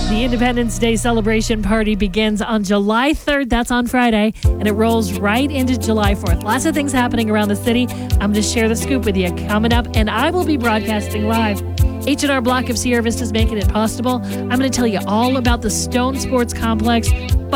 The Independence Day celebration party begins on July 3rd. That's on Friday. And it rolls right into July 4th. Lots of things happening around the city. I'm going to share the scoop with you coming up. And I will be broadcasting live. H&R Block of Sierra Vista is making it possible. I'm going to tell you all about the Stone Sports Complex.